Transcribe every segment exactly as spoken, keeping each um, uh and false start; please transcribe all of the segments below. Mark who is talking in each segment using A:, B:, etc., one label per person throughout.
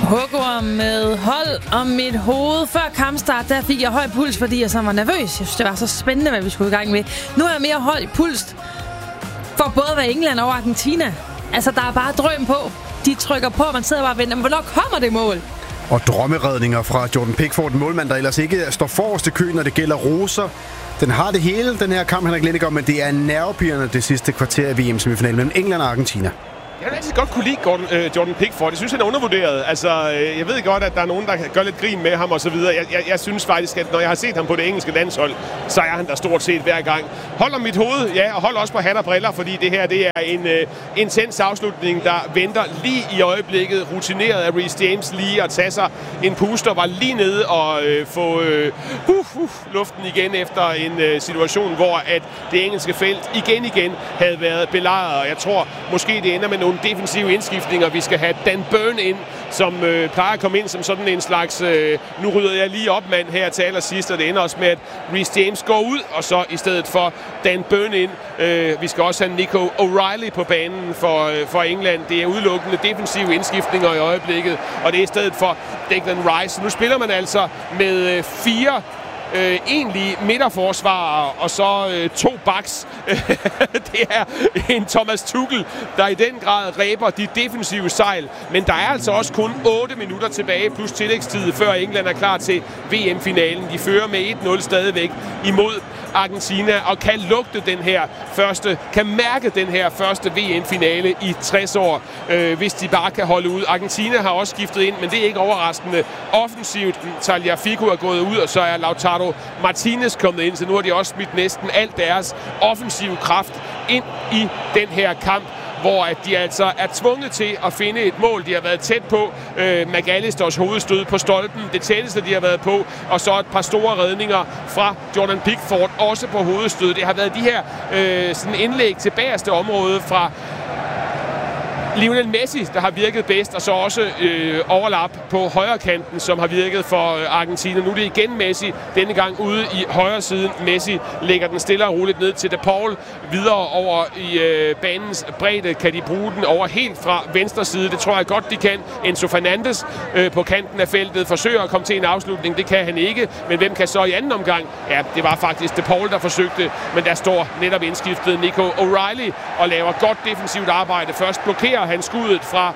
A: Hugger med hold om mit hoved. Før kampstart, der fik jeg høj puls, fordi jeg så var nervøs. Jeg synes, det var så spændende, hvad vi skulle i gang med. Nu er jeg mere høj puls for både hvad England og Argentina. Altså, der er bare drøm på. De trykker på, man sidder bare og venter. Men hvornår kommer det mål?
B: Og drømmeredninger fra Jordan Pickford, en målmand, der ellers ikke står forrest i køen, når det gælder roser. Den har det hele, den her kamp, Henrik Lindegaard, men det er nervepirrende det sidste kvarter af V M-semifinalen mellem England og Argentina.
C: Jeg vil altid godt kunne lide Gordon, øh, Jordan Pickford. Jeg synes, han er undervurderet. Altså, øh, jeg ved godt, at der er nogen, der gør lidt grin med ham og så videre. Jeg, jeg, jeg synes faktisk, at når jeg har set ham på det engelske landshold, så er han der stort set hver gang. Hold om mit hoved, ja, og hold også på hat og briller, fordi det her, det er en øh, intens afslutning, der venter lige i øjeblikket. Rutineret af Reece James lige at tage sig en puster, var lige nede og øh, få øh, uh, uh, luften igen efter en øh, situation, hvor at det engelske felt igen igen havde været belejret. Og jeg tror, måske det ender med nogle defensive indskiftninger. Vi skal have Dan Burn ind, som øh, plejer at komme ind som sådan en slags øh, nu rydder jeg lige op mand her til allersidst, og det ender også med, at Reece James går ud, og så i stedet for Dan Burn ind. Øh, vi skal også have Nico O'Reilly på banen for, øh, for England. Det er udelukkende defensive indskiftninger i øjeblikket, og det er i stedet for Declan Rice. Nu spiller man altså med øh, fire Øh, egentlig midterforsvarer og så øh, to backs. Det er en Thomas Tuchel, der i den grad ræber de defensive sejl. Men der er altså også kun otte minutter tilbage plus tillægstid, før England er klar til V M-finalen. De fører med et nul stadigvæk imod Argentina og kan lugte den her første, kan mærke den her første V M-finale i tres år, øh, hvis de bare kan holde ud. Argentina har også skiftet ind, men det er ikke overraskende. Offensivt, Tagliafico er gået ud, og så er Lautaro Martinez kommet ind, så nu har de også smidt næsten alt deres offensive kraft ind i den her kamp, hvor at de altså er tvunget til at finde et mål. De har været tæt på. Øh, McAllisters hovedstød på stolpen, det tætteste de har været på, og så et par store redninger fra Jordan Pickford, også på hovedstød. Det har været de her øh, sådan indlæg til bagerste område fra Lionel Messi, der har virket bedst, og så også øh, overlap på højre kanten, som har virket for øh, Argentina. Nu er det igen Messi, denne gang ude i højre siden. Messi lægger den stille og roligt ned til De Paul. Videre over i øh, banens bredde kan de bruge den over helt fra venstre side. Det tror jeg godt, de kan. Enzo Fernandes øh, på kanten af feltet forsøger at komme til en afslutning. Det kan han ikke, men hvem kan så i anden omgang? Ja, det var faktisk De Paul, der forsøgte, men der står netop indskiftet Nico O'Reilly og laver godt defensivt arbejde. Først blokerer han skuddet fra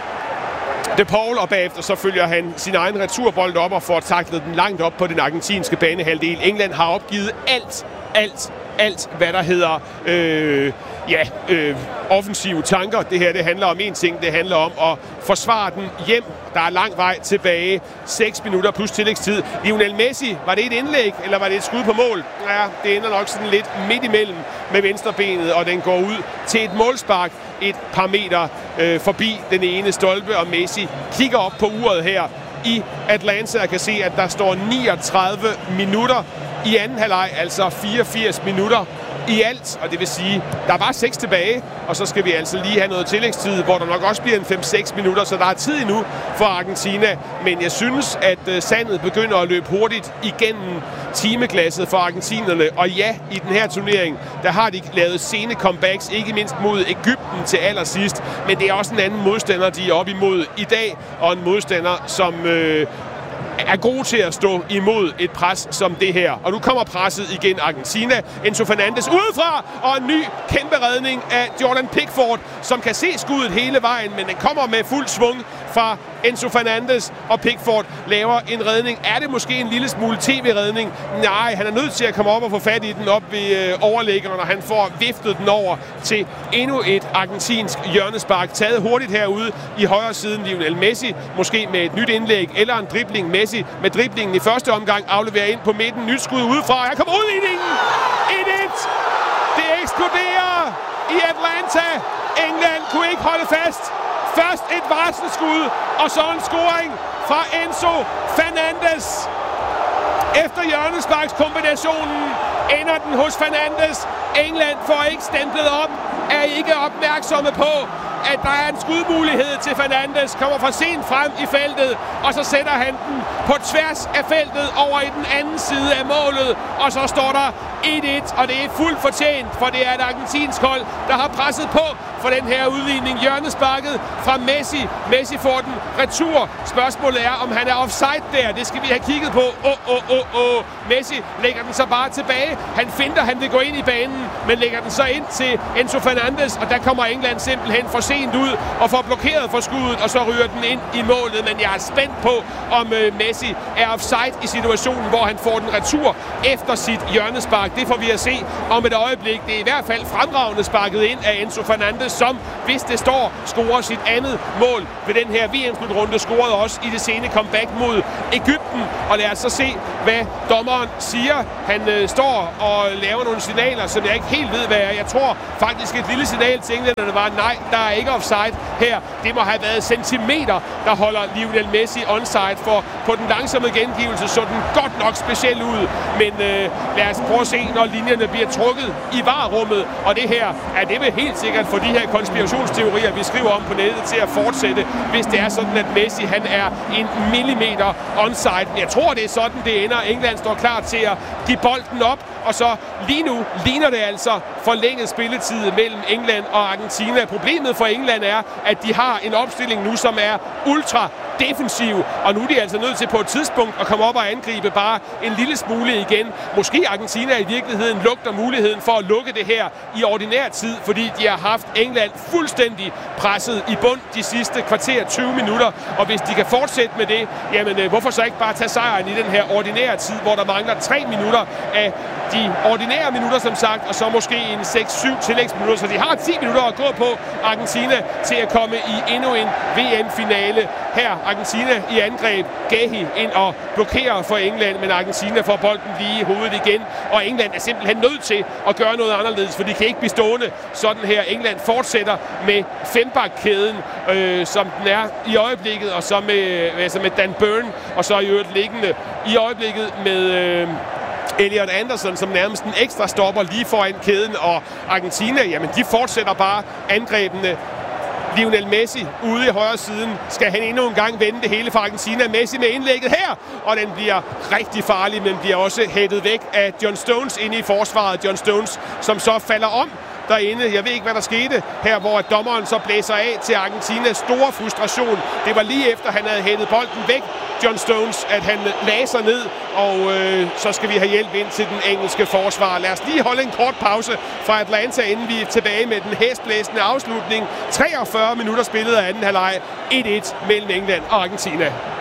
C: De Paul, og bagefter så følger han sin egen returbold op og får taklet den langt op på den argentinske banehalvdel. England har opgivet alt, alt, alt, hvad der hedder øh, ja, øh, offensive tanker. Det her, det handler om én ting. Det handler om at forsvare den hjem. Der er lang vej tilbage. seks minutter plus tillægstid. Lionel Messi, var det et indlæg, eller var det et skud på mål? Ja, det ender nok sådan lidt midt imellem med venstrebenet, og den går ud til et målspark et par meter øh, forbi den ene stolpe, og Messi kigger op på uret her i Atlanta og kan se, at der står niogtredive minutter i anden halvleg, altså fireogfirs minutter i alt, og det vil sige, der var seks tilbage, og så skal vi altså lige have noget tillægstid, hvor der nok også bliver en fem seks minutter, så der er tid endnu for Argentina, men jeg synes, at uh, sandet begynder at løbe hurtigt igennem timeglasset for argentinerne, og ja, i den her turnering, der har de lavet sene comebacks, ikke mindst mod Egypten til allersidst, men det er også en anden modstander, de er op imod i dag, og en modstander, som øh, er gode til at stå imod et pres som det her. Og nu kommer presset igen. Argentina. Enzo Fernandes udefra, og en ny kæmpe redning af Jordan Pickford, som kan se skuddet hele vejen, men den kommer med fuld svung fra Enzo Fernandes, og Pickford laver en redning. Er det måske en lille smule tv-redning? Nej, han er nødt til at komme op og få fat i den op ved øh, overlæggeren, og han får viftet den over til endnu et argentinsk hjørnespark. Taget hurtigt herude i højre siden Lionel Messi, måske med et nyt indlæg eller en dribling. Messi med driblingen i første omgang afleverer ind på midten. Nyt skud udefra. Her kommer udligningen. et et. Det eksploderer i Atlanta. England kunne ikke holde fast. Først et varselsskud, og så en scoring fra Enzo Fernandes. Efter hjørnesparkskombinationen ender den hos Fernandes. England får ikke stemplet op, er ikke opmærksomme på, at der er en skudmulighed til Fernandes, kommer for sent frem i feltet, og så sætter han den på tværs af feltet over i den anden side af målet, og så står der et et, og det er fuldt fortjent, for det er et argentinsk hold, der har presset på for den her udligning. Hjørnesparket fra Messi. Messi får den retur. Spørgsmålet er, om han er offside der. Det skal vi have kigget på. Åh, åh, åh, åh. Messi lægger den så bare tilbage. Han finder, han vil gå ind i banen, men lægger den så ind til Enzo Fernandes, og der kommer England simpelthen for sent ud og får blokeret for skuddet, og så ryger den ind i målet. Men jeg er spændt på, om øh, Messi er offside i situationen, hvor han får den retur efter sit hjørnespark. Det får vi at se om et øjeblik. Det er i hvert fald fremragende sparket ind af Enzo Fernandes, som, hvis det står, scorer sit andet mål ved den her V M-slutrunde, scorede også i det sene comeback mod Egypten. Og lad os så se, hvad dommeren siger. Han øh, står og laver nogle signaler, som jeg ikke helt ved, hvad er. Jeg tror faktisk, et lille signal til englænderne var, nej, der er ikke offside her. Det må have været centimeter, der holder Lionel Messi onside, for på den langsomme gengivelse så den godt nok speciel ud. Men øh, lad os prøve at se, når linjerne bliver trukket i varerummet. Og det her, er det vil helt sikkert for de her konspirationsteorier, vi skriver om på nettet, til at fortsætte, hvis det er sådan, at Messi han er en millimeter onside. Jeg tror, det er sådan, det ender. England står klar til at give bolden op, og så lige nu ligner det altså forlænget spilletid mellem England og Argentina. Problemet for England er, at de har en opstilling nu, som er ultra defensiv, og nu er de altså nødt til på et tidspunkt at komme op og angribe bare en lille smule igen. Måske Argentina i virkeligheden lugter muligheden for at lukke det her i ordinær tid, fordi de har haft England fuldstændig presset i bund de sidste kvarter tyve minutter, og hvis de kan fortsætte med det, jamen hvorfor så ikke bare tage sejren i den her ordinære tid, hvor der mangler tre minutter af de ordinære minutter, som sagt, og så måske en seks syv tillægsminutter, så de har ti minutter at gå på, Argentina, til at komme i endnu en V M-finale. Her Argentina i angreb, Gahi ind og blokerer for England, men Argentina får bolden lige i hovedet igen, og England er simpelthen nødt til at gøre noget anderledes, for de kan ikke blive stående sådan her. England fortsætter med fembakkæden, øh, som den er i øjeblikket, og så med, altså med Dan Burn, og så i øvrigt liggende i øjeblikket med Øh, Elliot Anderson, som nærmest en ekstra stopper lige foran kæden, og Argentina, jamen de fortsætter bare angrebene. Lionel Messi ude i højre siden. Skal han endnu en gang vende det hele for Argentina? Messi med indlægget her, og den bliver rigtig farlig, men bliver også hættet væk af John Stones inde i forsvaret. John Stones, som så falder om derinde. Jeg ved ikke, hvad der skete her, hvor dommeren så blæser af til Argentinas store frustration. Det var lige efter, han havde hættet bolden væk, John Stones, at han lagde sig ned, og øh, så skal vi have hjælp ind til den engelske forsvar. Lad os lige holde en kort pause fra Atlanta, inden vi er tilbage med den hæsblæsende afslutning. treogfyrre minutter spillet af anden halvleg. et et mellem England og Argentina.